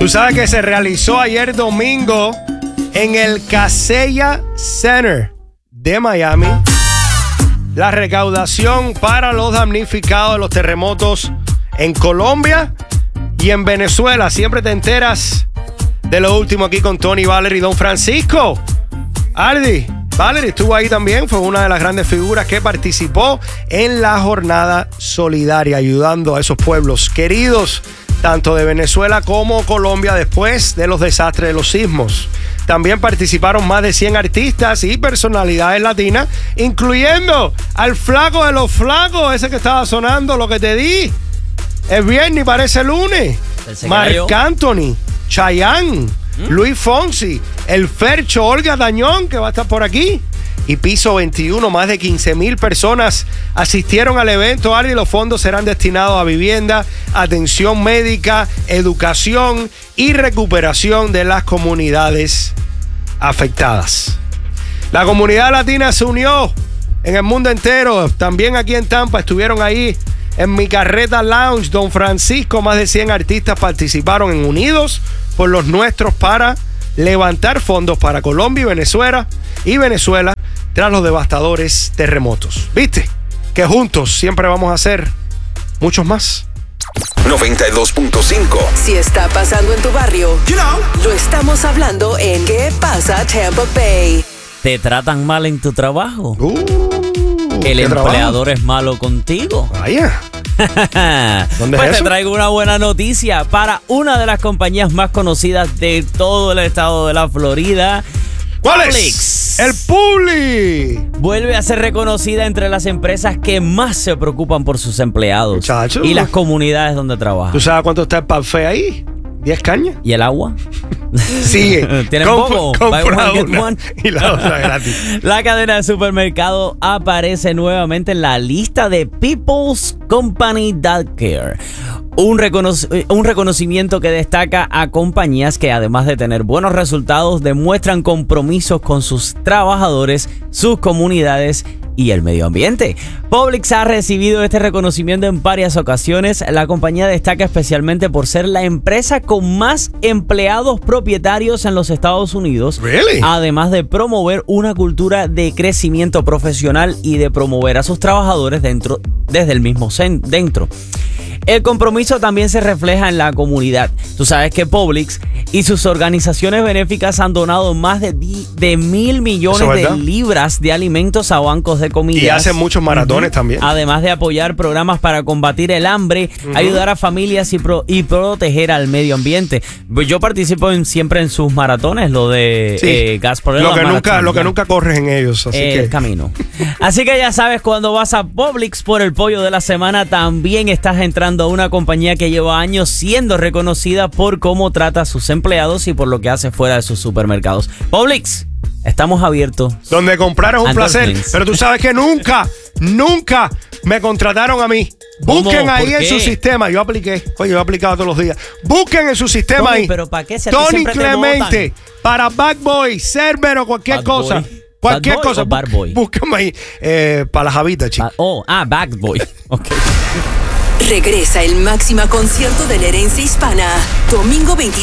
Tú sabes que se realizó ayer domingo en el Kaseya Center de Miami la recaudación para los damnificados de los terremotos en Colombia y en Venezuela. Siempre te enteras de lo último aquí con Tony, Valerie y Don Francisco. Ardi, Valerie estuvo ahí también, fue una de las grandes figuras que participó en la jornada solidaria, ayudando a esos pueblos queridos, tanto de Venezuela como Colombia, después de los desastres de los sismos. También participaron más de 100 artistas y personalidades latinas, incluyendo al flaco de los flacos, ese que estaba sonando, Lo que te di. Es viernes y parece lunes. Marc Anthony, Chayanne, Luis Fonsi, el Fercho, Olga Tañón, que va a estar por aquí. Y Piso 21, más de 15,000 personas asistieron al evento. Y los fondos serán destinados a vivienda, atención médica, educación y recuperación de las comunidades afectadas. La comunidad latina se unió en el mundo entero. También aquí en Tampa estuvieron ahí en Mi Carreta Lounge, Don Francisco. Más de 100 artistas participaron en Unidos por los Nuestros para levantar fondos para Colombia y Venezuela tras los devastadores terremotos. ¿Viste? Que juntos siempre vamos a hacer muchos más. 92.5. Si está pasando en tu barrio, lo estamos hablando en ¿Qué pasa Tampa Bay? ¿Te tratan mal en tu trabajo? ¿El empleador es malo contigo? Vaya. ¿Dónde pues es eso? Te traigo una buena noticia para una de las compañías más conocidas de todo el estado de la Florida. ¿Cuál Publix. es? El Publix. Vuelve a ser reconocida entre las empresas que más se preocupan por sus empleados. Muchacho. Y las comunidades donde trabajan. ¿Tú sabes cuánto está el parfait ahí? 10 cañas. ¿Y el agua? Sigue. ¿Tienen poco? Buy one, get one. Y la otra gratis. La cadena de supermercado aparece nuevamente en la lista de People's Company That Care. Un reconocimiento que destaca a compañías que, además de tener buenos resultados, demuestran compromisos con sus trabajadores, sus comunidades y el medio ambiente. Publix ha recibido este reconocimiento en varias ocasiones. La compañía destaca especialmente por ser la empresa con más empleados propietarios en los Estados Unidos. Really? Además de promover una cultura de crecimiento profesional y de promover a sus trabajadores desde el mismo dentro. El compromiso también se refleja en la comunidad. Tú sabes que Publix y sus organizaciones benéficas han donado más de 1,000 millones de libras de alimentos a bancos de comida. Y hacen muchos maratones también. Además de apoyar programas para combatir el hambre, ayudar a familias y proteger al medio ambiente. Yo participo siempre en sus maratones, lo de gas por lo que nunca corres en ellos. Así que camino. Así que ya sabes, cuando vas a Publix por el pollo de la semana, también estás entrando a una compañía que lleva años siendo reconocida por cómo trata a sus empleados y por lo que hace fuera de sus supermercados. Publix, estamos abiertos. Donde comprar es un placer. Pero tú sabes que nunca me contrataron a mí. Busquen ahí en su sistema. Yo apliqué. Oye, yo he aplicado todos los días. Busquen en su sistema Tony, ahí. ¿pero para qué? Tony Clemente, para Bad Boy, Cerber o cualquier cosa. Cualquier cosa. Bad Boy. Búsquenme ahí para las habitas, chicos. Bad Boy. Ok. Regresa el máximo concierto de la herencia hispana. Domingo 26